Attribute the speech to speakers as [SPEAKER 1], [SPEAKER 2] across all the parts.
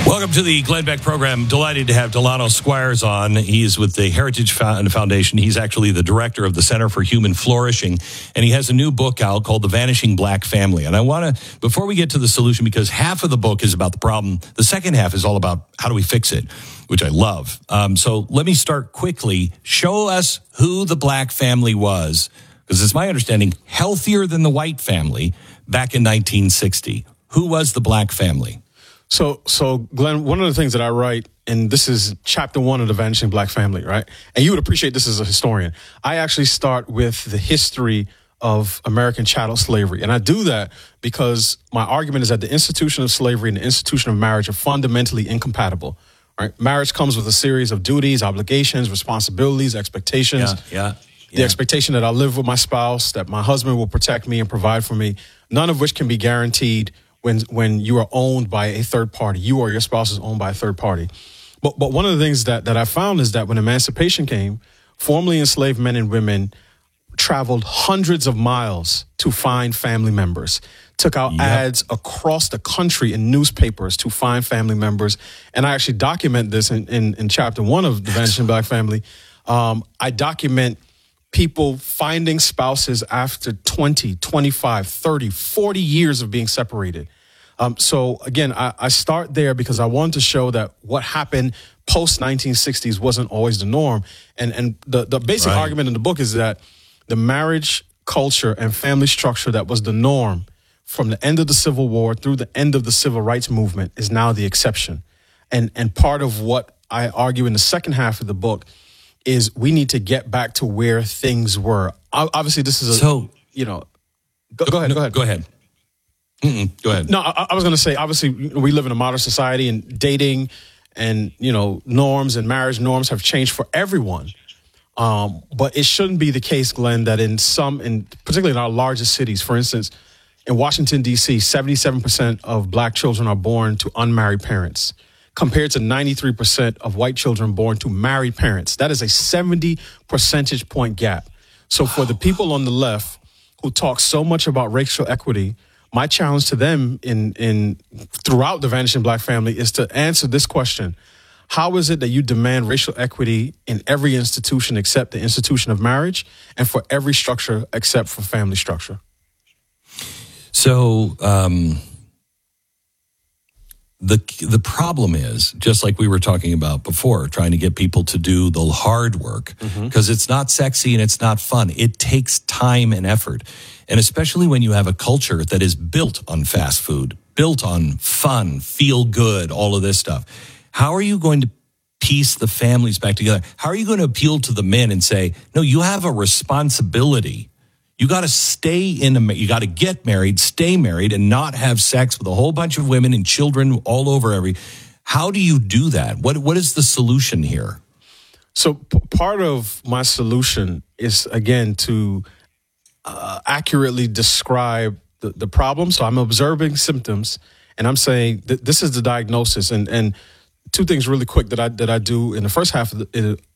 [SPEAKER 1] Welcome to the Glenn Beck program. Delighted to have Delano Squires on. He's with the Heritage Foundation. He's actually the director of the Center for Human Flourishing, and he has a new book out called The Vanishing Black Family. And I want to, before we get to the solution, because half of the book is about the problem, the second half is all about how do we fix it, which I love. So let me start quickly. Show us who the black family was, because it's my understanding healthier than the white family back in 1960. Who was the black family?
[SPEAKER 2] So Glenn, one of the things that I write, and this is chapter 1 of The Vanishing Black Family, right? And you would appreciate this as a historian. I actually start with the history of American chattel slavery. And I do that because my argument is that the institution of slavery and the institution of marriage are fundamentally incompatible, right? Marriage comes with a series of duties, obligations, responsibilities, expectations.
[SPEAKER 1] Yeah.
[SPEAKER 2] The expectation that I'll live with my spouse, that my husband will protect me and provide for me, none of which can be guaranteed when you are owned by a third party. You or your spouse is owned by a third party. But one of the things that I found is that when emancipation came, formerly enslaved men and women traveled hundreds of miles to find family members, took out ads across the country in newspapers to find family members. And I actually document this in chapter 1 of The Vanishing Black Family. I document people finding spouses after 20, 25, 30, 40 years of being separated. So again, I start there because I wanted to show that what happened post-1960s wasn't always the norm. And the basic argument in the book is that the marriage culture and family structure that was the norm from the end of the Civil War through the end of the Civil Rights Movement is now the exception. And part of what I argue in the second half of the book is we need to get back to where things were. Obviously, this is Go ahead.
[SPEAKER 1] Go ahead. Go ahead.
[SPEAKER 2] No, I was going to say, obviously, we live in a modern society, and dating and, norms and marriage norms have changed for everyone. But it shouldn't be the case, Glenn, that particularly in our largest cities, for instance, in Washington, D.C., 77% of black children are born to unmarried parents, compared to 93% of white children born to married parents. That is a 70 percentage point gap. So for the people on the left who talk so much about racial equity, my challenge to them in throughout The Vanishing Black Family is to answer this question. How is it that you demand racial equity in every institution except the institution of marriage, and for every structure except for family structure?
[SPEAKER 1] So, The problem is, just like we were talking about before, trying to get people to do the hard work, because it's not sexy and it's not fun. It takes time and effort. And especially when you have a culture that is built on fast food, built on fun, feel good, all of this stuff. How are you going to piece the families back together? How are you going to appeal to the men and say, no, you have a responsibility. You got to you got to get married, stay married, and not have sex with a whole bunch of women and children all over How do you do that? What is the solution here?
[SPEAKER 2] So part of my solution is, again, to accurately describe the problem. So I'm observing symptoms, and I'm saying that this is the diagnosis. And two things really quick that I do in the first half of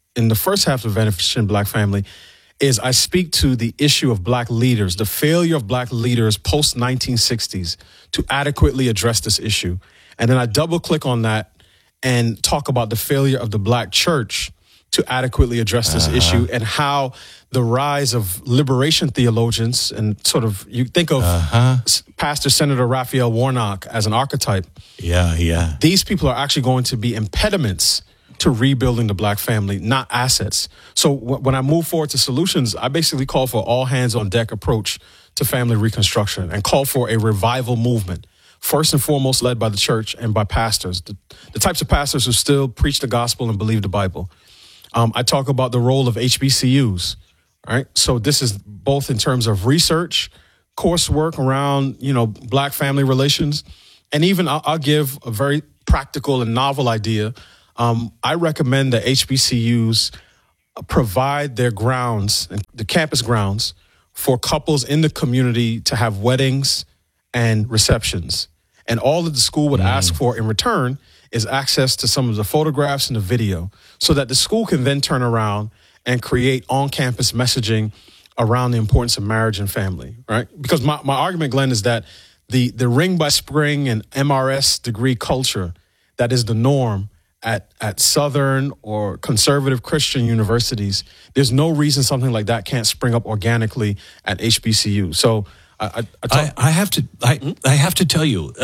[SPEAKER 2] the Vanishing Black Family is I speak to the issue of black leaders, the failure of black leaders post-1960s to adequately address this issue. And then I double click on that and talk about the failure of the black church to adequately address this issue, and how the rise of liberation theologians, and sort of, you think of Pastor Senator Raphael Warnock as an archetype.
[SPEAKER 1] Yeah.
[SPEAKER 2] These people are actually going to be impediments to rebuilding the black family, not assets. So when I move forward to solutions, I basically call for all hands on deck approach to family reconstruction, and call for a revival movement, first and foremost led by the church and by pastors, the types of pastors who still preach the gospel and believe the Bible. I talk about the role of HBCUs, right? So this is both in terms of research, coursework around, black family relations, and even I'll give a very practical and novel idea. I recommend that HBCUs provide their grounds, the campus grounds, for couples in the community to have weddings and receptions. And all that the school would ask for in return is access to some of the photographs and the video, so that the school can then turn around and create on-campus messaging around the importance of marriage and family, right? Because my argument, Glenn, is that the Ring by Spring and MRS degree culture that is the norm at Southern or conservative Christian universities, there's no reason something like that can't spring up organically at HBCU. So I
[SPEAKER 1] have to tell you,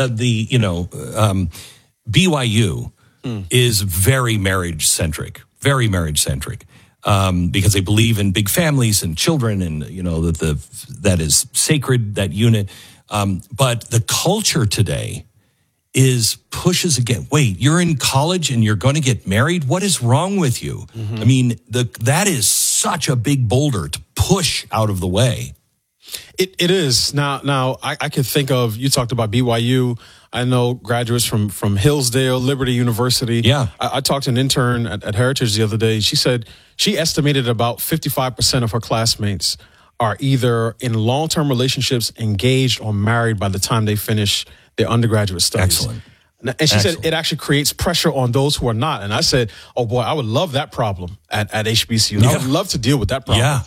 [SPEAKER 1] BYU is very marriage centric, because they believe in big families and children, and that is sacred, that unit. But the culture today pushes again. Wait, you're in college and you're going to get married? What is wrong with you? I mean, that is such a big boulder to push out of the way.
[SPEAKER 2] It is. Now I could think of, you talked about BYU. I know graduates from Hillsdale, Liberty University.
[SPEAKER 1] Yeah.
[SPEAKER 2] I talked to an intern at Heritage the other day. She said she estimated about 55% of her classmates are either in long-term relationships, engaged, or married by the time they finish their undergraduate studies.
[SPEAKER 1] Excellent.
[SPEAKER 2] And she said it actually creates pressure on those who are not. And I said, oh boy, I would love that problem at HBCU. I would love to deal with that problem.
[SPEAKER 1] Yeah.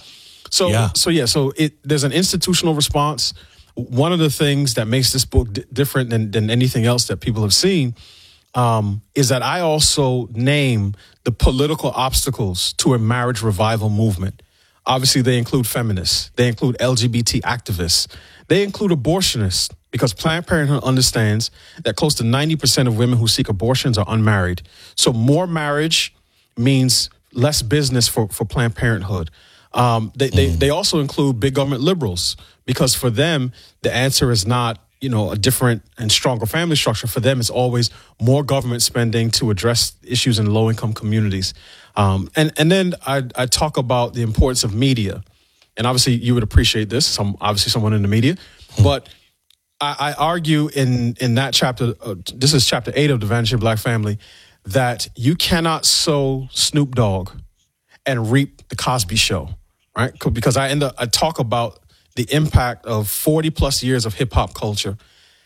[SPEAKER 2] So there's an institutional response. One of the things that makes this book different than anything else that people have seen is that I also name the political obstacles to a marriage revival movement. Obviously, they include feminists. They include LGBT activists. They include abortionists, because Planned Parenthood understands that close to 90% of women who seek abortions are unmarried. So more marriage means less business for Planned Parenthood. They also include big government liberals, because for them, the answer is not, a different and stronger family structure. For them, it's always more government spending to address issues in low-income communities. And then I talk about the importance of media. And obviously, you would appreciate this. Obviously someone in the media. But I argue in that chapter, this is chapter 8 of The Vanishing Black Family, that you cannot sow Snoop Dogg and reap the Cosby Show, right? Because I talk about the impact of 40 plus years of hip hop culture,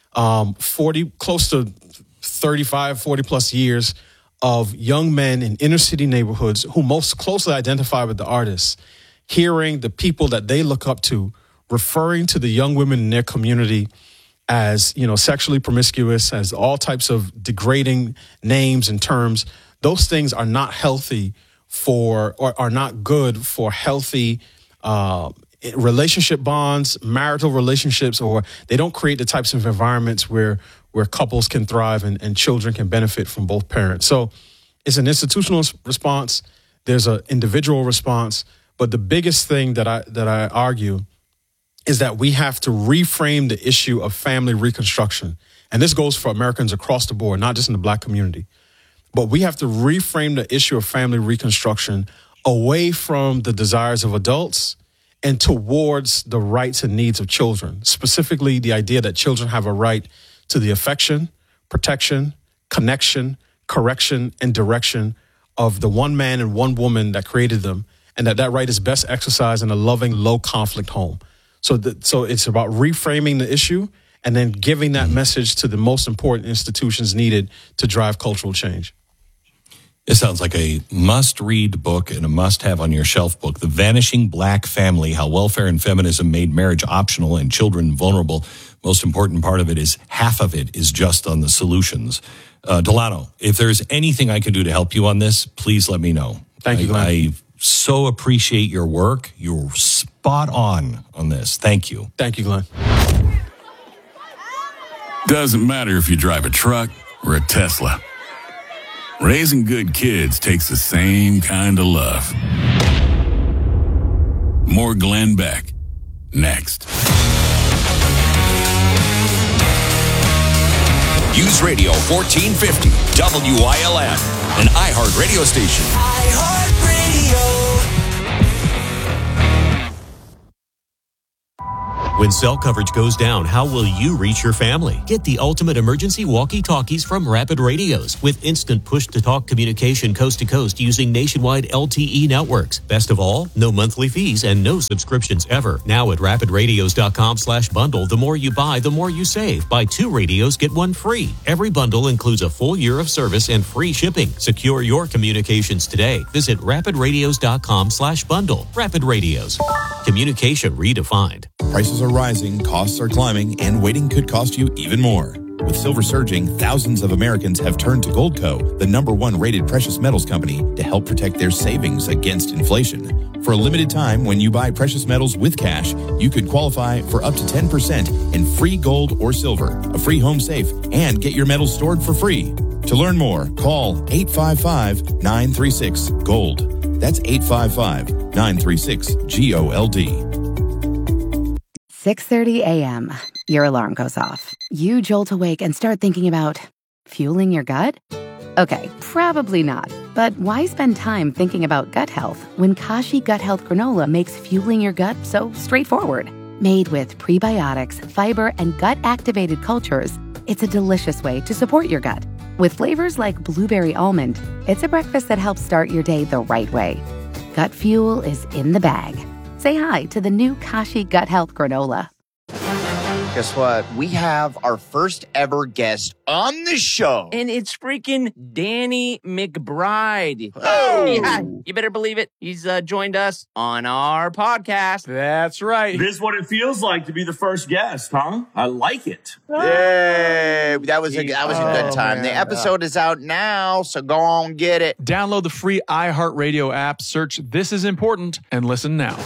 [SPEAKER 2] close to 35, 40 plus years of young men in inner city neighborhoods who most closely identify with the artists, hearing the people that they look up to referring to the young women in their community as, sexually promiscuous, as all types of degrading names and terms. Those things are not healthy or are not good for healthy relationship bonds, marital relationships, or they don't create the types of environments where couples can thrive and children can benefit from both parents. So it's an institutional response. There's an individual response. But the biggest thing that I argue is that we have to reframe the issue of family reconstruction. And this goes for Americans across the board, not just in the Black community. But we have to reframe the issue of family reconstruction away from the desires of adults and towards the rights and needs of children, specifically the idea that children have a right to the affection, protection, connection, correction, and direction of the one man and one woman that created them, and that right is best exercised in a loving, low-conflict home. So it's about reframing the issue and then giving that message to the most important institutions needed to drive cultural change.
[SPEAKER 1] It sounds like a must-read book and a must-have on your shelf book, The Vanishing Black Family, How Welfare and Feminism Made Marriage Optional and Children Vulnerable. Most important part of it is half of it is just on the solutions. Delano, if there's anything I can do to help you on this, please let me know.
[SPEAKER 2] Thank you, Glenn.
[SPEAKER 1] I so appreciate your work. You're spot on this. Thank you.
[SPEAKER 2] Thank you, Glenn.
[SPEAKER 3] Doesn't matter if you drive a truck or a Tesla. Raising good kids takes the same kind of love. More Glenn Beck, next.
[SPEAKER 4] News Radio 1450, WILN, an iHeart radio station. iHeartRadio.
[SPEAKER 5] When cell coverage goes down, how will you reach your family? Get the ultimate emergency walkie-talkies from Rapid Radios with instant push-to-talk communication coast to coast using nationwide LTE networks. Best of all, no monthly fees and no subscriptions ever. Now at rapidradios.com/bundle, the more you buy, the more you save. Buy 2 radios, get 1 free. Every bundle includes a full year of service and free shipping. Secure your communications today. Visit rapidradios.com/bundle. Rapid Radios. Communication redefined.
[SPEAKER 6] Prices are rising, costs are climbing, and waiting could cost you even more. With silver surging, thousands of Americans have turned to Goldco, the #1 rated precious metals company, to help protect their savings against inflation. For a limited time, when you buy precious metals with cash, you could qualify for up to 10% in free gold or silver, a free home safe, and get your metals stored for free. To learn more, call 855-936-GOLD. That's 855-936-GOLD.
[SPEAKER 7] 6:30 a.m. Your alarm goes off. You jolt awake and start thinking about fueling your gut? Okay, probably not. But why spend time thinking about gut health when Kashi Gut Health Granola makes fueling your gut so straightforward? Made with prebiotics, fiber, and gut-activated cultures, it's a delicious way to support your gut. With flavors like blueberry almond, it's a breakfast that helps start your day the right way. Gut fuel is in the bag. Say hi to the new Kashi Gut Health Granola.
[SPEAKER 8] Guess what? We have our first ever guest on the show.
[SPEAKER 9] And it's freaking Danny McBride.
[SPEAKER 8] Oh!
[SPEAKER 9] Yeah, you better believe it. He's joined us on our podcast.
[SPEAKER 10] That's right.
[SPEAKER 11] This is what it feels like to be the first guest, huh? I like it.
[SPEAKER 8] Yay! That was a good time.
[SPEAKER 10] Man.
[SPEAKER 8] The episode is out now, so go on get it.
[SPEAKER 10] Download the free iHeartRadio app, search This Is Important, and listen now.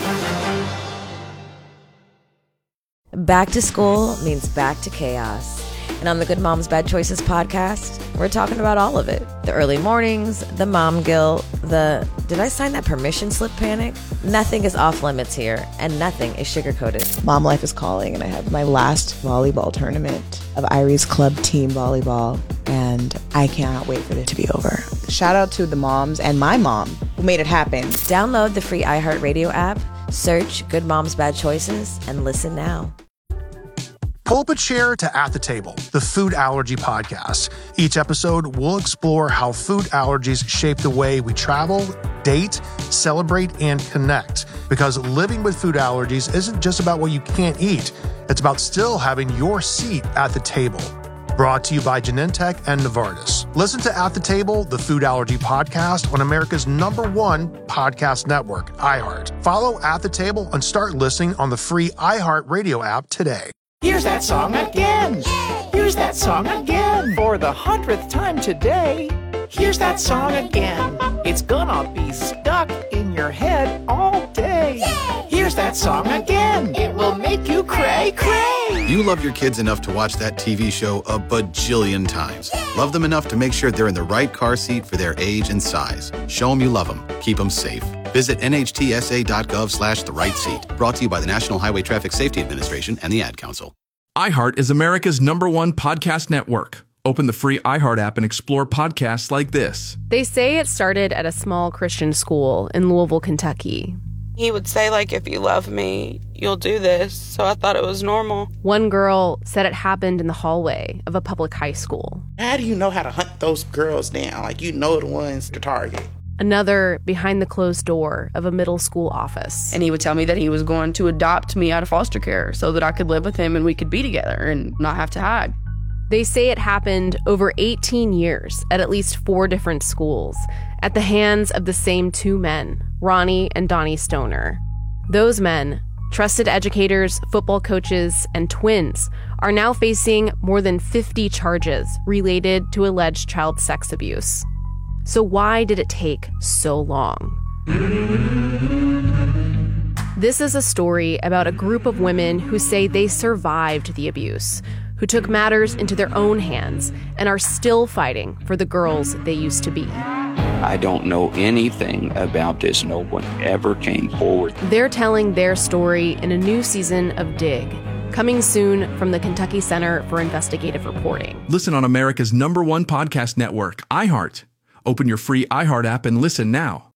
[SPEAKER 12] Back to school means back to chaos. And on the Good Moms Bad Choices podcast, we're talking about all of it. The early mornings, the mom guilt, the did I sign that permission slip panic? Nothing is off limits here, and nothing is sugar-coated.
[SPEAKER 13] Mom life is calling, and I have my last volleyball tournament of Irie's club team volleyball, and I cannot wait for it to be over. Shout out to the moms and my mom who made it happen.
[SPEAKER 12] Download the free iHeartRadio app, search Good Moms Bad Choices, and listen now.
[SPEAKER 14] Pull up a chair to At the Table, the food allergy podcast. Each episode, we'll explore how food allergies shape the way we travel, date, celebrate, and connect. Because living with food allergies isn't just about what you can't eat. It's about still having your seat at the table. Brought to you by Genentech and Novartis. Listen to At the Table, the food allergy podcast on America's #1 podcast network, iHeart. Follow At the Table and start listening on the free iHeart Radio app today.
[SPEAKER 15] Here's that song again. Here's that song again. For the 100th time today. Here's that song again. It's gonna be stuck in your head all day. Here's that song again. It will make you cray, cray.
[SPEAKER 16] You love your kids enough to watch that TV show a bajillion times. Love them enough to make sure they're in the right car seat for their age and size. Show them you love them. Keep them safe. Visit nhtsa.gov/the-right-seat. Brought to you by the National Highway Traffic Safety Administration and the Ad Council.
[SPEAKER 17] iHeart is America's #1 podcast network. Open the free iHeart app and explore podcasts like this.
[SPEAKER 18] They say it started at a small Christian school in Louisville, Kentucky.
[SPEAKER 19] He would say, like, if you love me, you'll do this. So I thought it was normal.
[SPEAKER 18] One girl said it happened in the hallway of a public high school.
[SPEAKER 20] How do you know how to hunt those girls down? Like, you know the ones to target.
[SPEAKER 18] Another behind the closed door of a middle school office.
[SPEAKER 21] And he would tell me that he was going to adopt me out of foster care so that I could live with him and we could be together and not have to hide.
[SPEAKER 18] They say it happened over 18 years at least 4 different schools at the hands of the same 2 men, Ronnie and Donnie Stoner. Those men, trusted educators, football coaches, and twins, are now facing more than 50 charges related to alleged child sex abuse. So why did it take so long? This is a story about a group of women who say they survived the abuse, who took matters into their own hands and are still fighting for the girls they used to be.
[SPEAKER 22] I don't know anything about this. No one ever came forward.
[SPEAKER 18] They're telling their story in a new season of Dig, coming soon from the Kentucky Center for Investigative Reporting.
[SPEAKER 17] Listen on America's #1 podcast network, iHeart. Open your free iHeart app and listen now.